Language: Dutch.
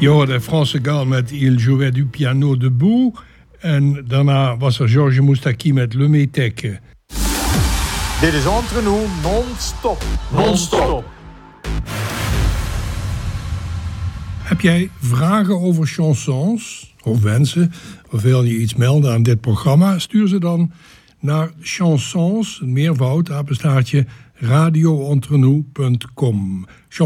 Ja, de Franse Gall met Il jouait du piano debout. En daarna was er Georges Moustaki met Le Métèque. Dit is Entre Nous non-stop. Non-stop. Heb jij vragen over chansons of wensen? Of wil je iets melden aan dit programma? Stuur ze dan naar chansons, meervoud, apenstaartje, radioentrenou.com.